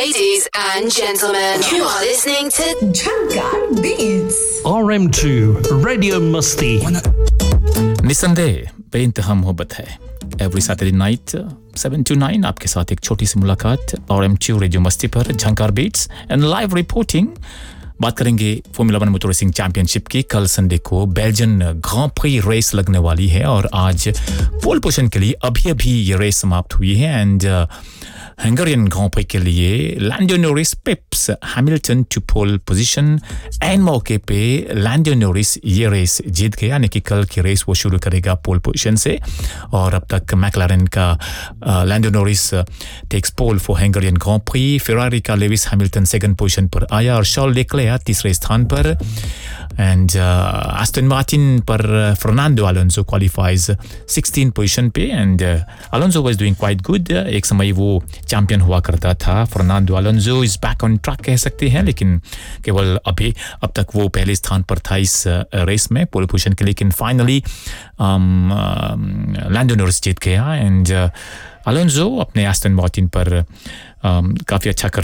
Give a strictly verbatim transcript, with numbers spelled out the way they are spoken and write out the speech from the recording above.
Ladies and gentlemen, you are listening to Jhankar Beats. R M two Radio Musti. निसंदेह बेइंतहा मोहब्बत है. Every Saturday night seven to nine आपके साथ एक छोटी सी मुलाकात R M two रेडियो मस्ती पर झंकार बीट्स एंड लाइव रिपोर्टिंग. बात करेंगे formula one motor racing championship की. कल संडे को बेल्जियन ग्रां प्री रेस लगने वाली है और आज पोल पोजीशन के लिए अभी अभी ये रेस समाप्त हुई है एंड हंगेरियन ग्रां प्री के लिए Lando Norris पिप्स Hamilton to pole position and मौके पे लैंडो नॉरिस ये रेस जीत गया. यानी कि कल की रेस वो शुरू करेगा पोल पोजीशन से और अब तक मैक्लारेन का Lando Norris takes pole for Hungarian grand pre. Ferrari का लेविस हैमिल्टन सेकंड पोजीशन पर आया और शार्ल लेक्लेयर तीसरे स्थान पर एंड एस्टन मार्टिन पर Fernando Alonso qualifies sixteen position पे and Alonso was doing quite good. एक समय वो चैंपियन हुआ करता था. Fernando Alonso is back on track कह सकते हैं, लेकिन केवल अभी अब तक वो पहले स्थान पर था इस रेस में पोल पोजीशन के. लेकिन फाइनली लैंडो नॉरिस जीत गया एंड अलोंसो अपने एस्टन मार्टिन पर काफ़ी अच्छा कर